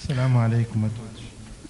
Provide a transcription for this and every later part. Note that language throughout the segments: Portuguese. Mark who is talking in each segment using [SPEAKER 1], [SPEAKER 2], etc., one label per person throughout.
[SPEAKER 1] Assalamu alaikum a todos.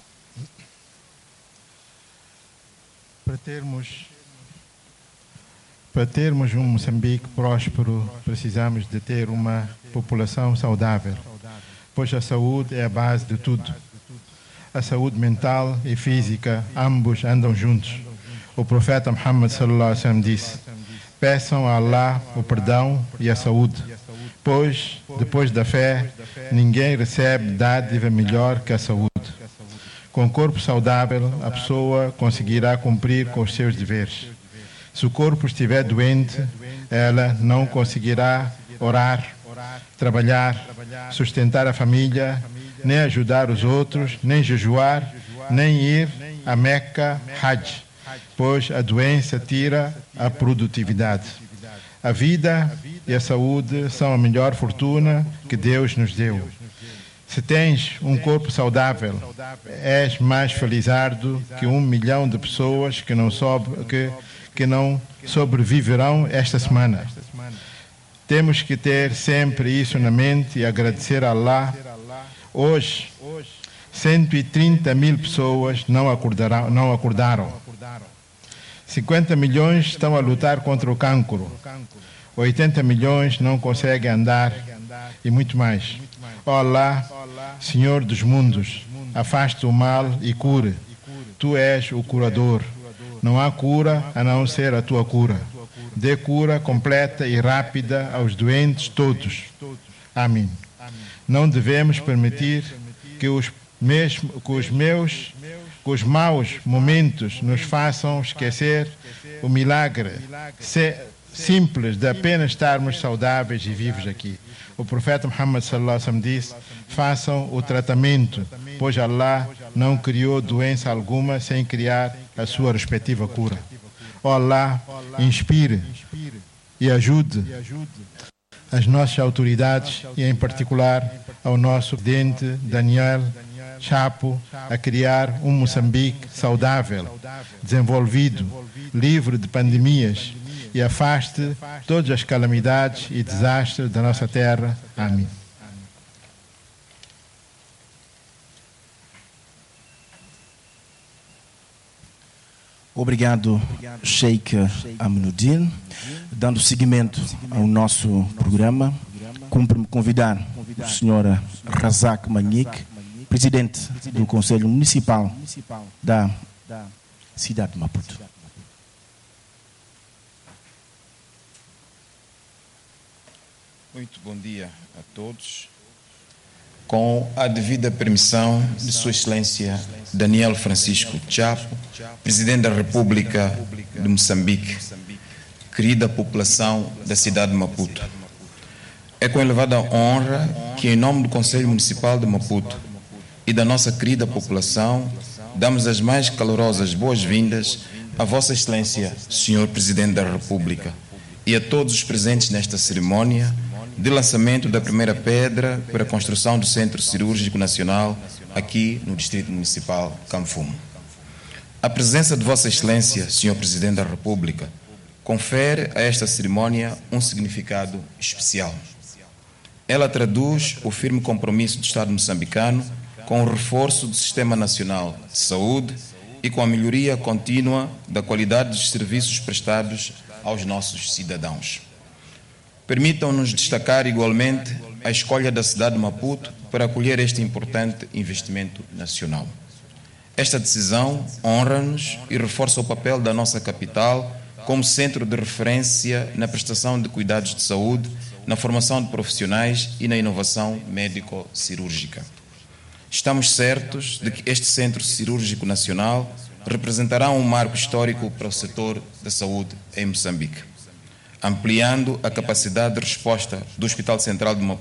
[SPEAKER 1] Para termos um Moçambique próspero, precisamos de ter uma população saudável, pois a saúde é a base de tudo. A saúde mental e física, ambos andam juntos. O profeta Muhammad sallallahu alaihi wasallam disse: peçam a Allah o perdão e a saúde, pois, depois da fé, ninguém recebe dádiva melhor que a saúde. Com o corpo saudável, a pessoa conseguirá cumprir com os seus deveres. Se o corpo estiver doente, ela não conseguirá orar, trabalhar, sustentar a família, nem ajudar os outros, nem jejuar, nem ir a Meca, Hajj, pois a doença tira a produtividade. A vida e a saúde são a melhor fortuna que Deus nos deu. Se tens um corpo saudável, és mais felizardo que 1 milhão de pessoas que não sobreviverão esta semana. Temos que ter sempre isso na mente e agradecer a Allah. Hoje, 130 mil pessoas não acordaram. 50 milhões estão a lutar contra o cancro. 80 milhões não conseguem andar e muito mais. Ó Allah, Senhor dos mundos, afaste o mal e cure. Tu és o curador. Não há cura a não ser a tua cura. Dê cura completa e rápida aos doentes todos. Amém. Não devemos permitir que os maus momentos nos façam esquecer o milagre simples de apenas estarmos saudáveis e vivos aqui. O profeta Muhammad sallallahu alaihi wasallam disse: façam o tratamento, pois Allah não criou doença alguma sem criar a sua respectiva cura. Ó Allah, inspire e ajude as nossas autoridades e, em particular, ao nosso presidente Daniel Chapo a criar um Moçambique saudável, desenvolvido, livre de pandemias e afaste todas as calamidades e desastres da nossa terra. Amém.
[SPEAKER 2] Obrigado, Sheikh Aminuddin. Dando seguimento ao nosso programa, cumpre-me convidar o Sr. Razak Manique, presidente do Conselho Municipal da cidade de Maputo.
[SPEAKER 3] Muito bom dia a todos. Com a devida permissão de Sua Excelência Daniel Francisco Chapo, Presidente da República de Moçambique, querida população da cidade de Maputo, é com elevada honra que, em nome do Conselho Municipal de Maputo e da nossa querida população, damos as mais calorosas boas-vindas a Vossa Excelência, Senhor Presidente da República, e a todos os presentes nesta cerimônia de lançamento da primeira pedra para a construção do Centro Cirúrgico Nacional aqui no Distrito Municipal Camfumo. A presença de Vossa Excelência, Senhor Presidente da República, confere a esta cerimônia um significado especial. Ela traduz o firme compromisso do Estado moçambicano com o reforço do Sistema Nacional de Saúde e com a melhoria contínua da qualidade dos serviços prestados aos nossos cidadãos. Permitam-nos destacar igualmente a escolha da cidade de Maputo para acolher este importante investimento nacional. Esta decisão honra-nos e reforça o papel da nossa capital como centro de referência na prestação de cuidados de saúde, na formação de profissionais e na inovação médico-cirúrgica. Estamos certos de que este Centro Cirúrgico Nacional representará um marco histórico para o setor da saúde em Moçambique, ampliando a capacidade de resposta do Hospital Central de Maputo